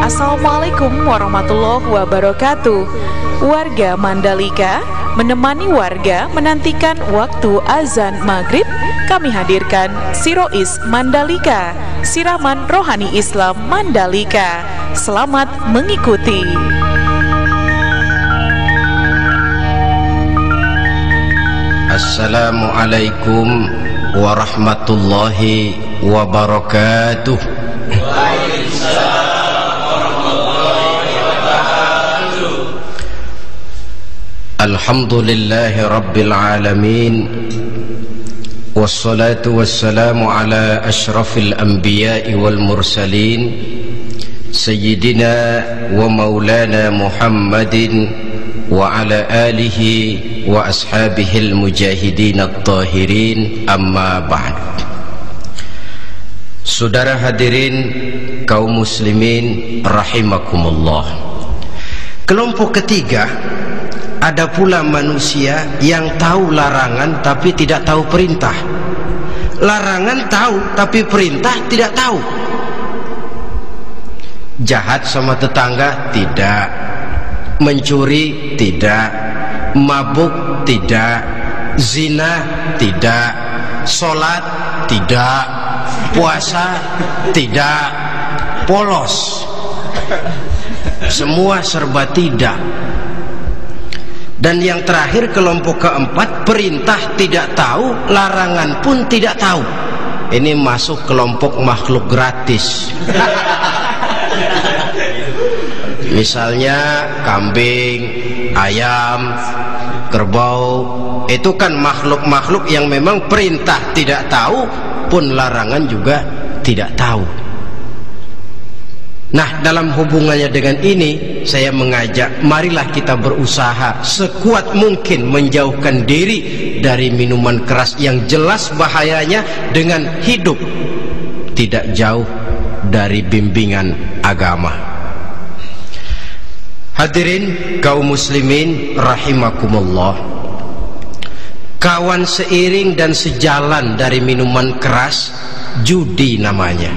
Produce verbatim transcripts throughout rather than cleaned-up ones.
Assalamualaikum warahmatullahi wabarakatuh. Warga Mandalika menemani warga menantikan waktu azan maghrib. Kami hadirkan Sirois Mandalika, siraman rohani Islam Mandalika. Selamat mengikuti. Assalamualaikum warahmatullahi wabarakatuh. Waalaikumsalam warahmatullahi wabarakatuh. Alhamdulillahi rabbil alamin. Wassalatu wassalamu ala ashrafil anbiya'i wal mursalin, Sayyidina wa maulana Muhammadin wa ala alihi wa ashabihil mujahidin at-tahirin, amma ba'd. Saudara hadirin kaum muslimin rahimakumullah. Kelompok ketiga, ada pula manusia yang tahu larangan tapi tidak tahu perintah. Larangan tahu tapi perintah tidak tahu. Jahat sama tetangga tidak, mencuri tidak, mabuk tidak, zina tidak, sholat tidak, puasa tidak, polos, semua serba tidak. Dan yang terakhir, kelompok keempat, perintah tidak tahu, larangan pun tidak tahu. Ini masuk kelompok makhluk gratis. Misalnya kambing, ayam, kerbau, itu kan makhluk-makhluk yang memang perintah tidak tahu pun larangan juga tidak tahu. Nah, dalam hubungannya dengan ini, saya mengajak, marilah kita berusaha sekuat mungkin menjauhkan diri dari minuman keras yang jelas bahayanya dengan hidup tidak jauh dari bimbingan agama. Hadirin kaum muslimin rahimakumullah. Kawan seiring dan sejalan dari minuman keras, judi namanya.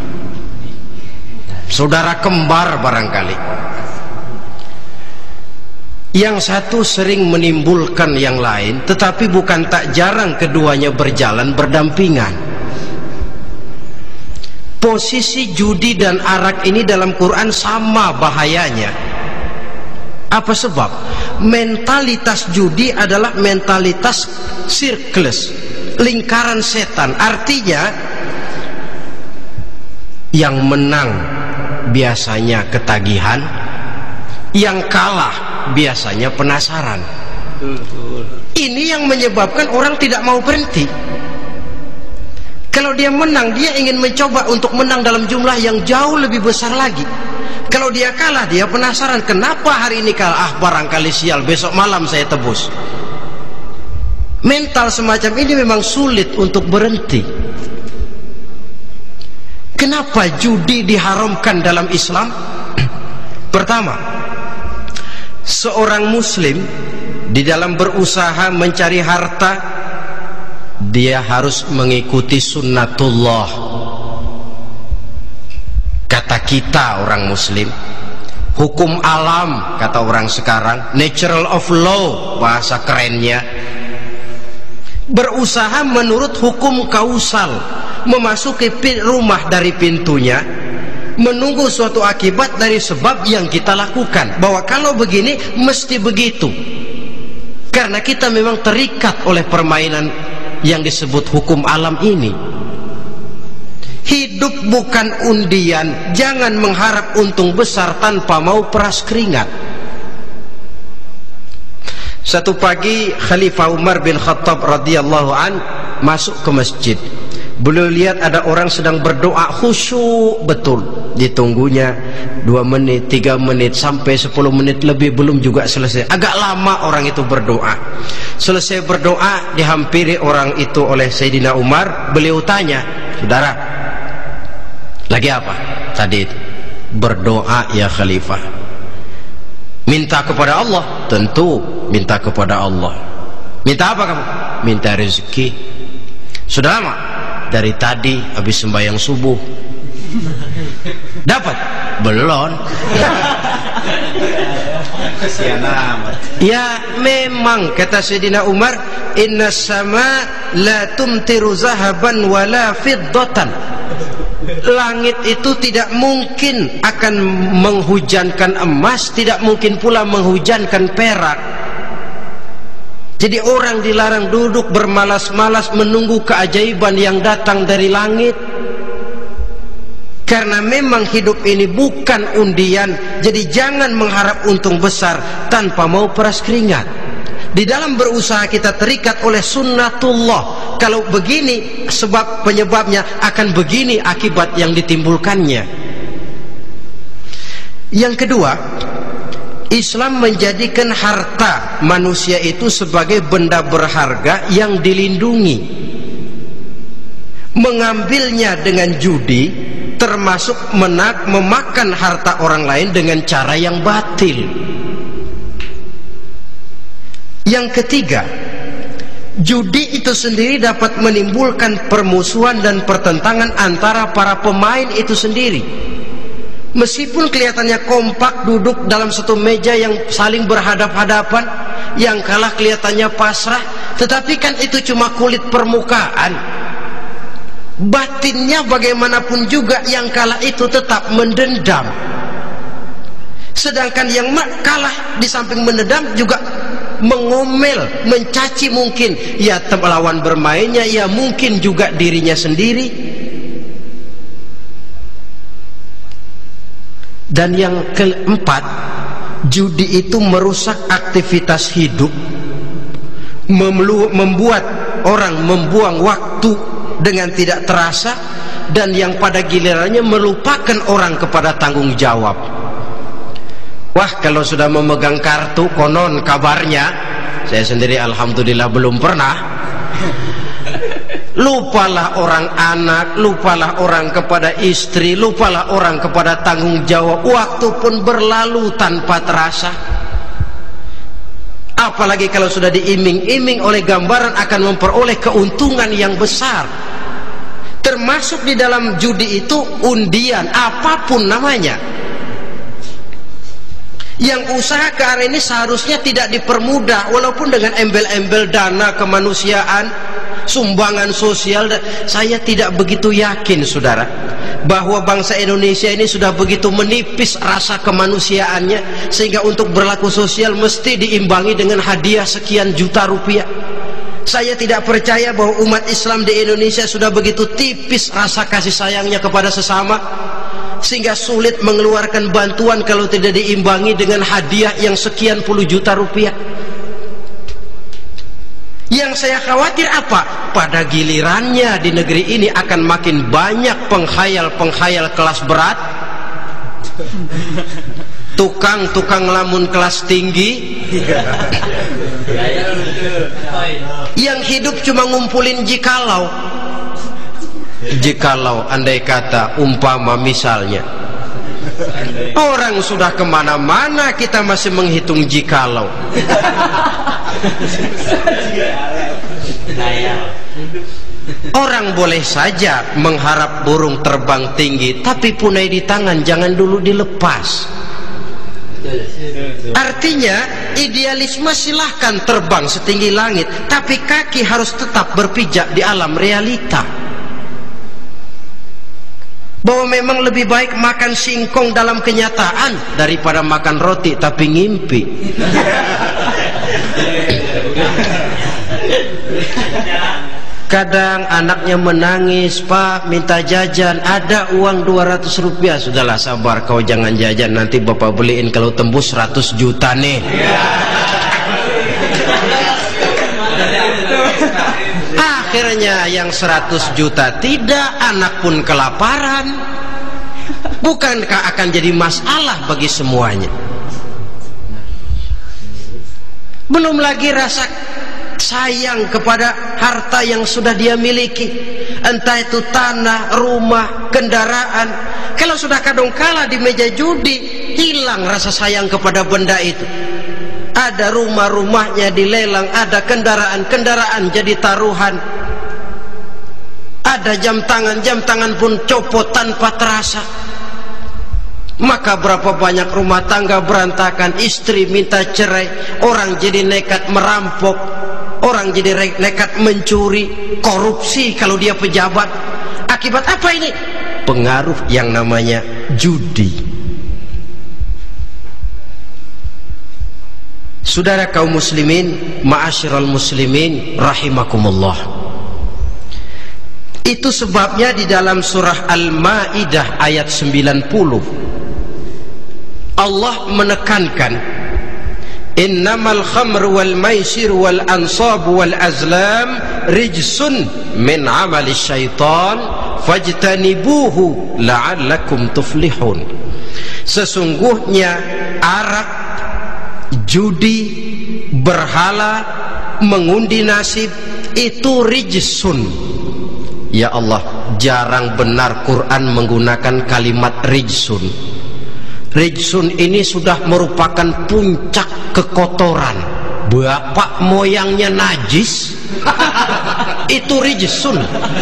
Saudara kembar barangkali. Yang satu sering menimbulkan yang lain, tetapi bukan tak jarang keduanya berjalan berdampingan. Posisi judi dan arak ini dalam Quran sama bahayanya. Apa sebab? Mentalitas judi adalah mentalitas sirkelus, lingkaran setan. Artinya yang menang biasanya ketagihan, yang kalah biasanya penasaran. Ini yang menyebabkan orang tidak mau berhenti. Kalau dia menang, dia ingin mencoba untuk menang dalam jumlah yang jauh lebih besar lagi. Kalau dia kalah, dia penasaran, kenapa hari ini kalah? Ah, barangkali sial, besok malam saya tebus. Mental semacam ini memang sulit untuk berhenti. Kenapa judi diharamkan dalam Islam? Pertama, seorang muslim di dalam berusaha mencari harta, dia harus mengikuti sunnatullah. Kata kita orang muslim, hukum alam kata orang sekarang, natural of law bahasa kerennya. Berusaha menurut hukum kausal, memasuki rumah dari pintunya, menunggu suatu akibat dari sebab yang kita lakukan, bahwa kalau begini mesti begitu, karena kita memang terikat oleh permainan yang disebut hukum alam ini. Hidup bukan undian, jangan mengharap untung besar tanpa mau peras keringat. Satu pagi Khalifah Umar bin Khattab radhiyallahu an masuk ke masjid. Beliau lihat ada orang sedang berdoa khusyuk betul. Ditunggunya dua menit, tiga menit, sampai sepuluh menit lebih belum juga selesai. Agak lama orang itu berdoa. Selesai berdoa, dihampiri orang itu oleh Sayyidina Umar. Beliau tanya, saudara, lagi apa? Tadi itu berdoa ya Khalifah. Minta kepada Allah? Tentu minta kepada Allah. Minta apa kamu? Minta rezeki. Sudah lama? Dari tadi habis sembahyang subuh Dapat? Belum. Ya memang kata Sayyidina Umar, inna sama la tumtiru zahaban wala fiddatan. Langit itu tidak mungkin akan menghujankan emas, tidak mungkin pula menghujankan perak. Jadi orang dilarang duduk bermalas-malas menunggu keajaiban yang datang dari langit. Karena memang hidup ini bukan undian. Jadi jangan mengharap untung besar tanpa mau peras keringat. Di dalam berusaha kita terikat oleh sunnatullah. Kalau begini sebab penyebabnya, akan begini akibat yang ditimbulkannya. Yang kedua, Islam menjadikan harta manusia itu sebagai benda berharga yang dilindungi. Mengambilnya dengan judi termasuk menak memakan harta orang lain dengan cara yang batil. Yang ketiga, judi itu sendiri dapat menimbulkan permusuhan dan pertentangan antara para pemain itu sendiri. Meskipun kelihatannya kompak duduk dalam satu meja yang saling berhadap-hadapan, yang kalah kelihatannya pasrah, tetapi kan itu cuma kulit permukaan. Batinnya bagaimanapun juga yang kalah itu tetap mendendam. Sedangkan yang kalah di samping mendendam juga mengomel, mencaci mungkin ya lawan bermainnya, ya mungkin juga dirinya sendiri. Dan yang keempat, judi itu merusak aktivitas hidup, membuat orang membuang waktu dengan tidak terasa, dan yang pada gilirannya melupakan orang kepada tanggung jawab. Wah, kalau sudah memegang kartu, konon kabarnya, saya sendiri alhamdulillah belum pernah, lupalah orang anak, lupalah orang kepada istri, lupalah orang kepada tanggung jawab. Waktu pun berlalu tanpa terasa. Apalagi kalau sudah diiming-iming oleh gambaran akan memperoleh keuntungan yang besar. Termasuk di dalam judi itu undian, apapun namanya. Yang usaha ke arah ini seharusnya tidak dipermudah, walaupun dengan embel-embel dana kemanusiaan, sumbangan sosial. Saya tidak begitu yakin, saudara, bahwa bangsa Indonesia ini sudah begitu menipis rasa kemanusiaannya sehingga untuk berlaku sosial mesti diimbangi dengan hadiah sekian juta rupiah. Saya tidak percaya bahwa umat Islam di Indonesia sudah begitu tipis rasa kasih sayangnya kepada sesama sehingga sulit mengeluarkan bantuan kalau tidak diimbangi dengan hadiah yang sekian puluh juta rupiah. Yang saya khawatir apa? Pada gilirannya di negeri ini akan makin banyak penghayal-penghayal kelas berat, tukang-tukang lamun kelas tinggi, yang hidup cuma ngumpulin jikalau. Jikalau, andai kata, umpama misalnya orang sudah kemana-mana kita masih menghitung jikalau. Orang boleh saja mengharap burung terbang tinggi, tapi punai di tangan jangan dulu dilepas. Artinya idealisme silahkan terbang setinggi langit, tapi kaki harus tetap berpijak di alam realita. Bahwa memang lebih baik makan singkong dalam kenyataan daripada makan roti tapi ngimpi. Kadang anaknya menangis, Pak minta jajan, ada uang dua ratus rupiah. Sudahlah, sabar, kau jangan jajan, nanti bapak beliin kalau tembus seratus juta nih. Akhirnya yang seratus juta tidak, anak pun kelaparan. Bukankah akan jadi masalah bagi semuanya? Belum lagi rasa sayang kepada harta yang sudah dia miliki, entah itu tanah, rumah, kendaraan. Kalau sudah kadangkala di meja judi, hilang rasa sayang kepada benda itu. Ada rumah-rumahnya dilelang, ada kendaraan-kendaraan jadi taruhan, ada jam tangan, jam tangan pun copot tanpa terasa. Maka berapa banyak rumah tangga berantakan, istri minta cerai, orang jadi nekat merampok, orang jadi nekat mencuri, korupsi kalau dia pejabat. Akibat apa ini? Pengaruh yang namanya judi. Saudara kaum muslimin, ma'asyiral muslimin rahimakumullah. Itu sebabnya di dalam surah Al-Maidah ayat sembilan puluh Allah menekankan, innamal khamru wal maisir wal ansab wal azlam rijsun min amali syaitan fajtanibuhu la'allakum tuflihun. Sesungguhnya arak, judi, berhala, mengundi nasib itu rijsun. Ya Allah, jarang benar Quran menggunakan kalimat rijsun. Rijsun ini sudah merupakan puncak kekotoran. Bapak moyangnya najis, itu rijsun.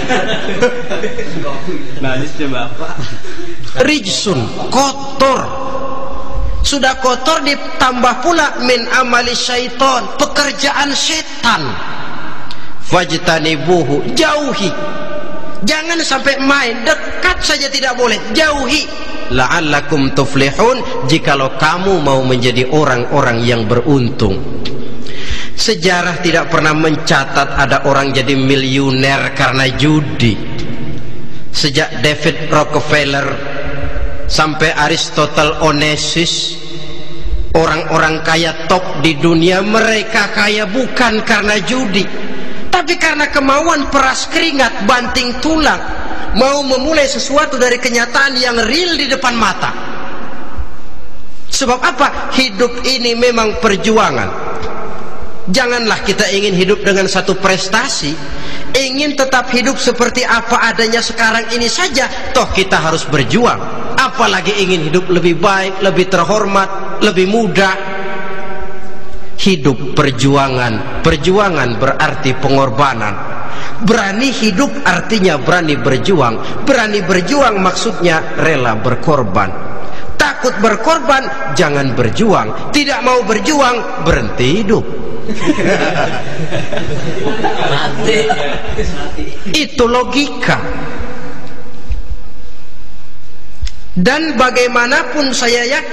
Najisnya bapak. Rijsun, kotor. Sudah kotor ditambah pula min amali syaitan, pekerjaan setan. Fajtanibuhu, jauhi. Jangan sampai main, dekat saja tidak boleh, jauhi. La'allakum tuflihun, jikalau kamu mau menjadi orang-orang yang beruntung. Sejarah tidak pernah mencatat ada orang jadi miliuner karena judi. Sejak David Rockefeller sampai Aristotle Onassis, orang-orang kaya top di dunia, mereka kaya bukan karena judi, tapi karena kemauan peras keringat, banting tulang, mau memulai sesuatu dari kenyataan yang real di depan mata. Sebab apa? Hidup ini memang perjuangan. Janganlah kita ingin hidup dengan satu prestasi, ingin tetap hidup seperti apa adanya sekarang ini saja, toh kita harus berjuang. Apalagi ingin hidup lebih baik, lebih terhormat, lebih mudah. Hidup perjuangan. Perjuangan berarti pengorbanan. Berani hidup artinya berani berjuang. Berani berjuang maksudnya rela berkorban. Takut berkorban, jangan berjuang. Tidak mau berjuang, berhenti hidup. Itu logika. Dan bagaimanapun saya yakin